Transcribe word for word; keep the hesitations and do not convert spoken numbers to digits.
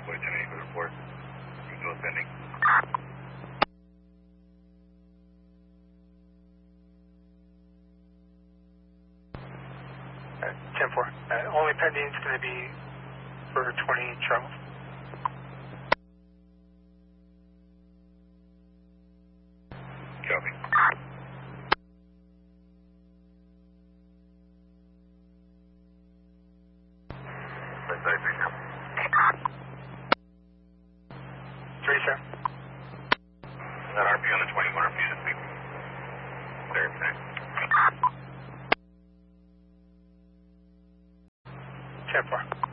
ten eighty for the report. Still ascending. Uh, ten four. Uh, only pending is going to be for twenty Charles. Copy. Let's say three seven. Three seven. That R P on the twenty-one R P should be clear today. ten four.